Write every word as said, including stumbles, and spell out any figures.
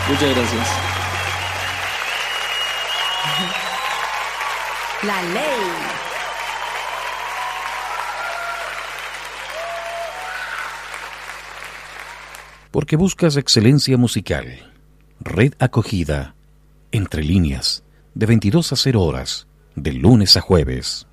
Muchas gracias. La ley. Porque buscas excelencia musical. Red Acogida, Entre Líneas, de veintidós a cero horas, de lunes a jueves.